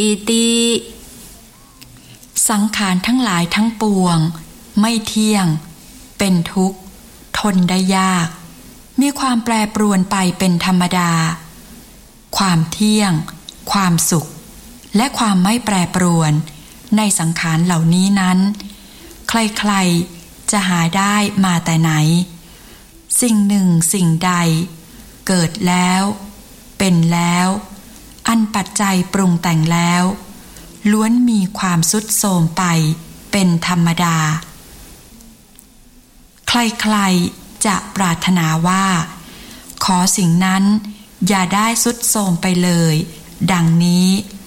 อิติสังขารทั้งหลายทั้งปวงไม่เที่ยงเป็นทุกข์ทนได้ยากมีความแปรปรวนไปเป็นธรรมดาความเที่ยงความสุขและความไม่แปรปรวนในสังขารเหล่านี้นั้นใครๆจะหาได้มาแต่ไหนสิ่งหนึ่งสิ่งใดเกิดแล้วเป็นแล้วอันปัจจัยปรุงแต่งแล้วล้วนมีความทรุดโทรมไปเป็นธรรมดาใครๆจะปรารถนาว่าขอสิ่งนั้นอย่าได้ทรุดโทรมไปเลยดังนี้